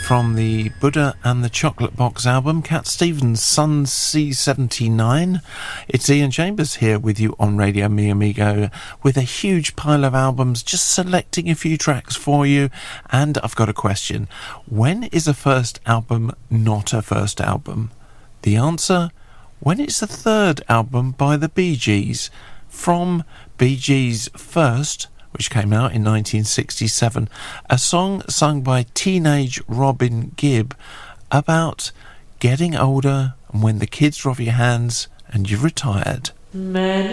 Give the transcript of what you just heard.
from the Buddha and the Chocolate Box album, Cat Stevens' Sun C79. It's Ian Chambers here with you on Radio Mi Amigo with a huge pile of albums, just selecting a few tracks for you. And I've got a question. When is a first album not a first album? The answer? When it's the third album by the Bee Gees. From Bee Gees' First, which came out in 1967, a song sung by teenage Robin Gibb about getting older and when the kids are off your hands and you've retired. Many